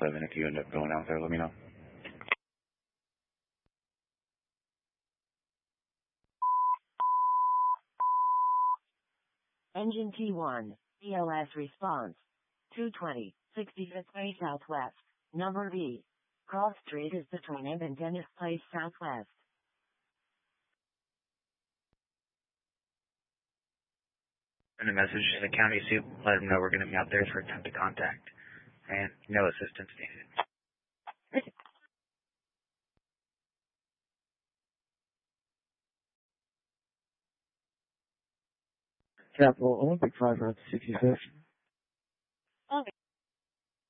7. If you end up going out there, let me know. Engine T1, ELS response. 220, 65th Way Southwest, number B. Cross Street is between M and Dennis Place Southwest. Send a message to the county soup, let them know we're going to be out there for attempt to contact, and no assistance needed. Capital Olympic 5 Road 65th.